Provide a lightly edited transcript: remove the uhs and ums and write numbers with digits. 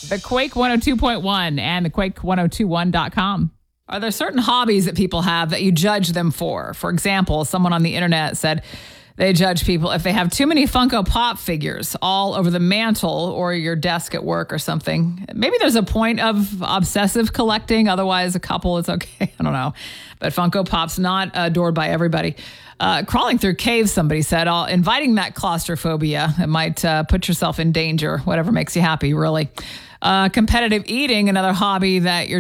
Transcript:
The Quake 102.1 and the Quake1021.com. Are there certain hobbies that people have that you judge them for? For example, someone on the internet said they judge people if they have too many Funko Pop figures all over the mantle or your desk at work or something. Maybe there's a point of obsessive collecting. Otherwise, a couple is okay. I don't know. But Funko Pop's not adored by everybody. Crawling through caves, somebody said, inviting that claustrophobia. It might put yourself in danger, whatever makes you happy, really. Competitive eating, another hobby that you're